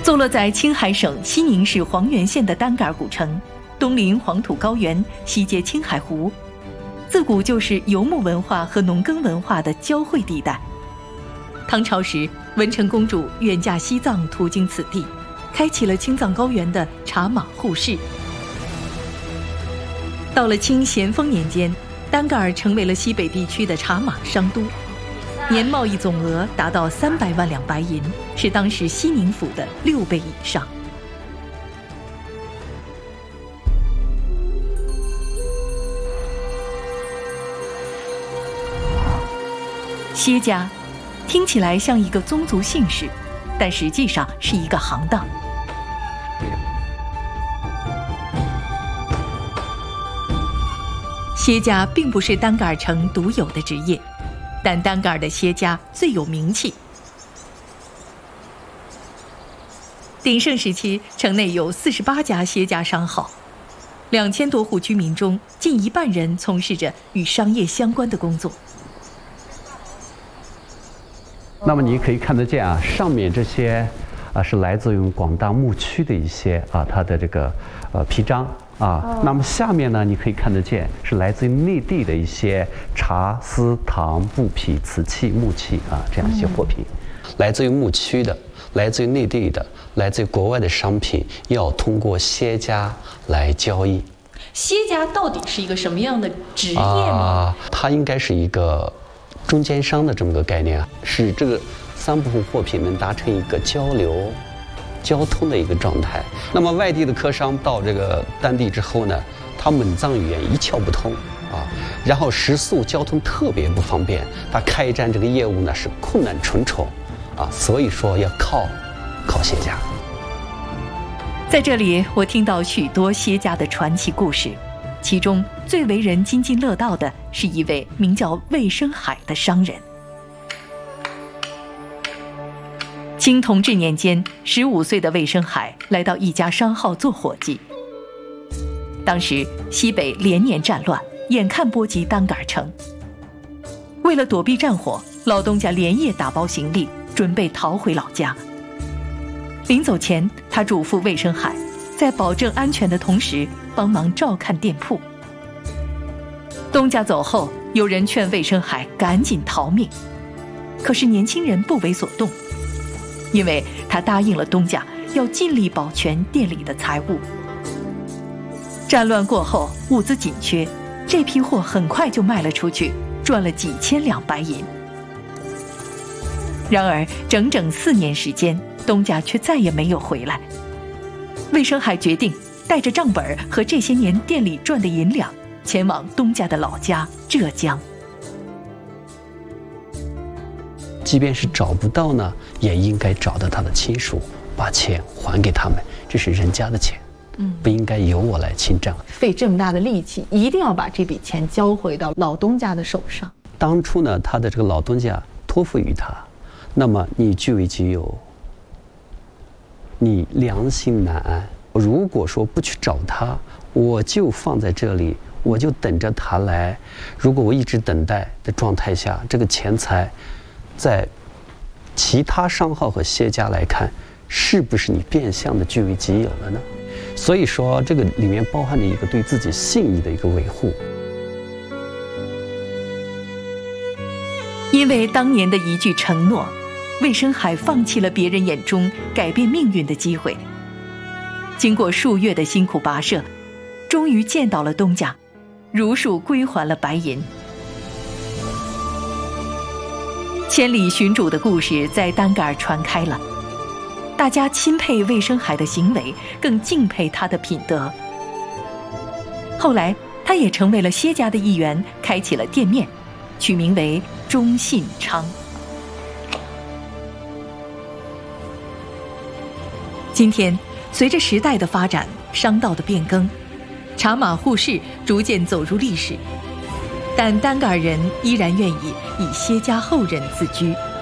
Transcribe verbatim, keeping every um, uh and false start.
坐落在青海省西宁市黄原县的丹格尔古城，东临黄土高原，西接青海湖，自古就是游牧文化和农耕文化的交汇地带。唐朝时，文成公主远嫁西藏，途经此地，开启了青藏高原的茶马互市。到了清咸丰年间，丹格尔成为了西北地区的茶马商都，年贸易总额达到三百万两白银，是当时西宁府的六倍以上。歇家听起来像一个宗族姓氏，但实际上是一个行当。歇家并不是丹格尔城独有的职业，但丹格尔的歇家最有名气。鼎盛时期，城内有四十八家歇家商号，两千多户居民中，近一半人从事着与商业相关的工作。 那么你可以看得见啊，上面这些啊是来自于广大牧区的一些啊它的这个呃批章啊。哦、那么下面呢，你可以看得见是来自于内地的一些茶、丝、糖、布匹、瓷器、木器啊这样一些货品，嗯、来自于牧区的，来自于内地的，来自于国外的商品，要通过歇家来交易。 歇家到底是一个什么样的职业吗？ 啊，它应该是一个中间商的这么个概念啊，使这个三部分货品能达成一个交流、交通的一个状态。那么外地的客商到这个当地之后呢，他蒙藏语言一窍不通啊，然后食宿交通特别不方便，他开展这个业务呢是困难重重啊，所以说要靠靠歇家。 在这里，我听到许多歇家的传奇故事。其中最为人津津乐道的是一位名叫魏生海的商人。清同治年间，十五岁的魏生海来到一家商号做伙计。当时西北连年战乱，眼看波及丹格尔城。为了躲避战火，老东家连夜打包行李，准备逃回老家。临走前，他嘱咐魏生海，在保证安全的同时，帮忙照看店铺。东家走后，有人劝魏生海赶紧逃命，可是年轻人不为所动，因为他答应了东家要尽力保全店里的财物。战乱过后，物资紧缺，这批货很快就卖了出去，赚了几千两白银。然而整整四年时间，东家却再也没有回来。魏生海决定带着账本和这些年店里赚的银两，前往东家的老家浙江。 即便是找不到呢，也应该找到他的亲属，把钱还给他们，这是人家的钱，嗯，不应该由我来清账。 费这么大的力气，一定要把这笔钱交回到老东家的手上。 当初呢，他的这个老东家托付于他，那么你据为己有，你良心难安。如果说不去找他，我就放在这里，我就等着他来。如果我一直等待的状态下，这个钱财在其他商号和歇家来看，是不是你变相的据为己有了呢？所以说，这个里面包含着一个对自己信义的一个维护。 因为当年的一句承诺，魏生海放弃了别人眼中改变命运的机会。经过数月的辛苦跋涉，终于见到了东家，如数归还了白银。千里寻主的故事在丹格尔传开了，大家钦佩魏生海的行为，更敬佩他的品德。后来他也成为了歇家的一员，开启了店面，取名为中信昌。今天随着时代的发展，商道的变更，茶马互市逐渐走入历史，但丹格尔人依然愿意以歇家后人自居。